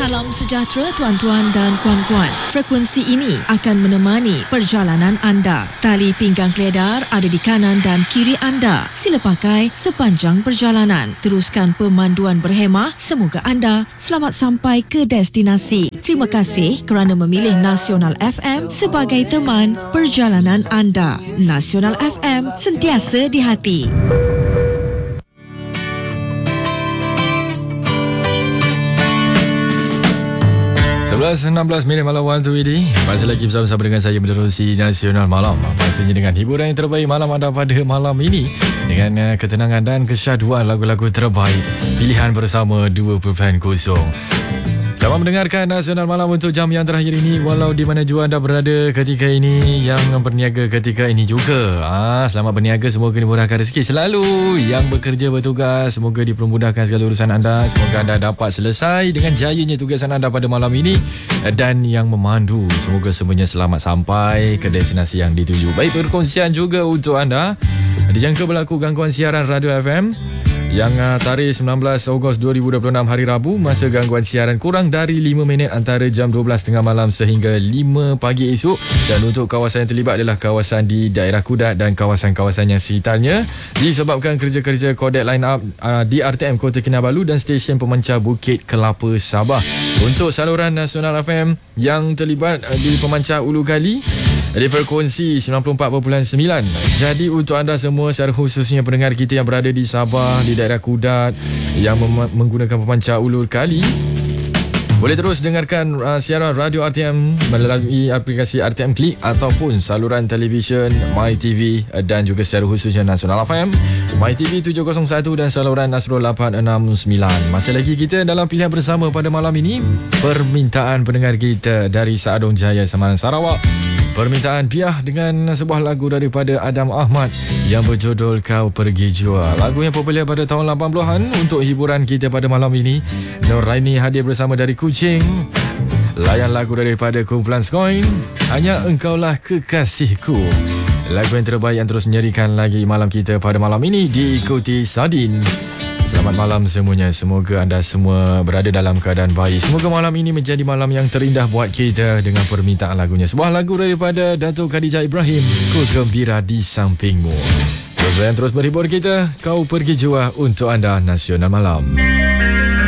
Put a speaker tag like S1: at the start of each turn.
S1: Salam sejahtera tuan-tuan dan puan-puan. Frekuensi ini akan menemani perjalanan anda. Tali pinggang keledar ada di kanan dan kiri anda. Sila pakai sepanjang perjalanan. Teruskan pemanduan berhemah. Semoga anda selamat sampai ke destinasi. Terima kasih kerana memilih Nasional FM sebagai teman perjalanan anda. Nasional FM, sentiasa di hati.
S2: 11.16 minit malam waktu ini. Masih lagi bersama-sama dengan saya menerusi Nasional Malam. Pastinya dengan hiburan yang terbaik malam anda pada malam ini, dengan ketenangan dan kesyaduan lagu-lagu terbaik pilihan bersama 2.0. Selamat mendengarkan Nasional Malam untuk jam yang terakhir ini. Walau di mana jua anda berada ketika ini, yang berniaga ketika ini juga, selamat berniaga. Semoga dimurahkan rezeki selalu. Yang bekerja bertugas, semoga dipermudahkan segala urusan anda. Semoga anda dapat selesai dengan jayanya tugasan anda pada malam ini. Dan yang memandu, semoga semuanya selamat sampai ke destinasi yang dituju. Baik, perkongsian juga untuk anda. Dijangka berlaku gangguan siaran Radio FM yang tarikh 19 Ogos 2026 hari Rabu. Masa gangguan siaran kurang dari 5 minit antara jam 12.30 malam sehingga 5 pagi esok. Dan untuk kawasan yang terlibat adalah kawasan di daerah Kudat dan kawasan-kawasan yang sekitarnya, disebabkan kerja-kerja kodek line up di RTM Kota Kinabalu dan stesen pemancar Bukit Kelapa Sabah. Untuk saluran Nasional FM yang terlibat di pemancar Ulu Kali di frekuensi 94.9. Jadi untuk anda semua, secara khususnya pendengar kita yang berada di Sabah, di daerah Kudat, yang menggunakan pemancar Ulur Kali, boleh terus dengarkan siaran radio RTM melalui aplikasi RTM Klik ataupun saluran televisyen MyTV dan juga secara khususnya Nasional FM, MyTV 701 dan saluran Nasrul 869. Masih lagi kita dalam pilihan bersama pada malam ini. Permintaan pendengar kita dari Seadong Jaya, Semarang, Sarawak. Permintaan Piah dengan sebuah lagu daripada Adam Ahmad yang berjudul Kau Pergi Jua. Lagu yang popular pada tahun 80-an. Untuk hiburan kita pada malam ini, Nur Raini hadir bersama dari Kuching. Layan lagu daripada kumpulan Skoin, Hanya Engkaulah Kekasihku. Lagu yang terbaik yang terus menyerikan lagi malam kita pada malam ini, diikuti Sadin. Selamat malam semuanya. Semoga anda semua berada dalam keadaan baik. Semoga malam ini menjadi malam yang terindah buat kita dengan permintaan lagunya. Sebuah lagu daripada Datuk Khadijah Ibrahim, Ku Gembira di Sampingmu. Terus berhibur kita, Kau Pergi Jua untuk anda Nasional Malam.